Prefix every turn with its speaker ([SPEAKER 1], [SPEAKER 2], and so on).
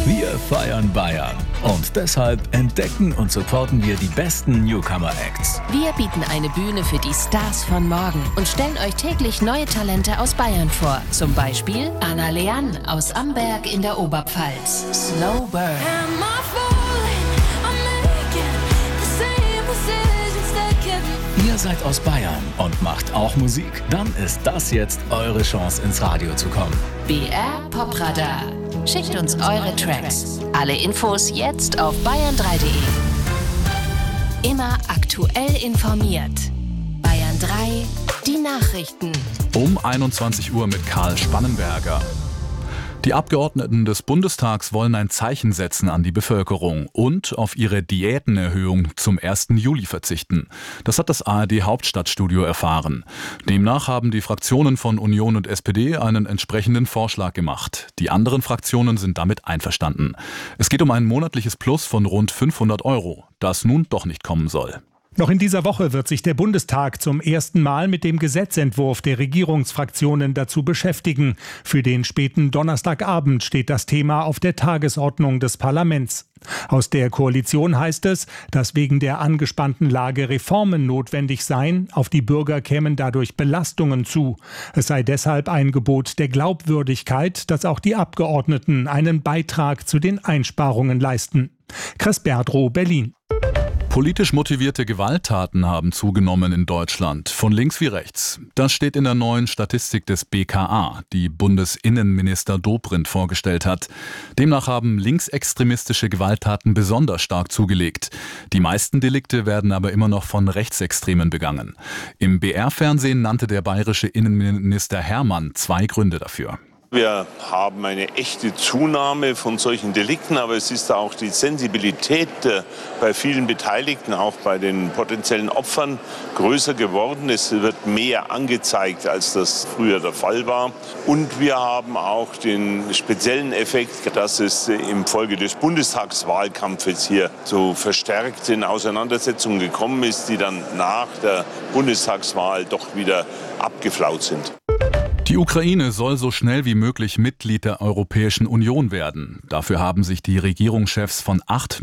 [SPEAKER 1] Wir feiern Bayern und deshalb entdecken und supporten wir die besten Newcomer-Acts.
[SPEAKER 2] Wir bieten eine Bühne für die Stars von morgen und stellen euch täglich neue Talente aus Bayern vor. Zum Beispiel Anna Leann aus Amberg in der Oberpfalz. Slow Burn.
[SPEAKER 1] Ihr seid aus Bayern und macht auch Musik? Dann ist das jetzt eure Chance, ins Radio zu kommen.
[SPEAKER 2] BR Popradar. Schickt uns eure Tracks. Alle Infos jetzt auf bayern3.de. Immer aktuell informiert. Bayern 3, die Nachrichten.
[SPEAKER 3] Um 21 Uhr mit Karl Spannenberger. Die Abgeordneten des Bundestags wollen ein Zeichen setzen an die Bevölkerung und auf ihre Diätenerhöhung zum 1. Juli verzichten. Das hat das ARD-Hauptstadtstudio erfahren. Demnach haben die Fraktionen von Union und SPD einen entsprechenden Vorschlag gemacht. Die anderen Fraktionen sind damit einverstanden. Es geht um ein monatliches Plus von rund 500 €, das nun doch nicht kommen soll.
[SPEAKER 4] Noch in dieser Woche wird sich der Bundestag zum ersten Mal mit dem Gesetzentwurf der Regierungsfraktionen dazu beschäftigen. Für den späten Donnerstagabend steht das Thema auf der Tagesordnung des Parlaments. Aus der Koalition heißt es, dass wegen der angespannten Lage Reformen notwendig seien, auf die Bürger kämen dadurch Belastungen zu. Es sei deshalb ein Gebot der Glaubwürdigkeit, dass auch die Abgeordneten einen Beitrag zu den Einsparungen leisten. Chris Berdrow, Berlin.
[SPEAKER 3] Politisch motivierte Gewalttaten haben zugenommen in Deutschland, von links wie rechts. Das steht in der neuen Statistik des BKA, die Bundesinnenminister Dobrindt vorgestellt hat. Demnach haben linksextremistische Gewalttaten besonders stark zugelegt. Die meisten Delikte werden aber immer noch von Rechtsextremen begangen. Im BR-Fernsehen nannte der bayerische Innenminister Hermann 2 Gründe dafür.
[SPEAKER 5] Wir haben eine echte Zunahme von solchen Delikten, aber es ist auch die Sensibilität bei vielen Beteiligten, auch bei den potenziellen Opfern, größer geworden. Es wird mehr angezeigt, als das früher der Fall war. Und wir haben auch den speziellen Effekt, dass es im Folge des Bundestagswahlkampfes hier zu verstärkten Auseinandersetzungen gekommen ist, die dann nach der Bundestagswahl doch wieder abgeflaut sind.
[SPEAKER 3] Die Ukraine soll so schnell wie möglich Mitglied der Europäischen Union werden. Dafür haben sich die Regierungschefs von 8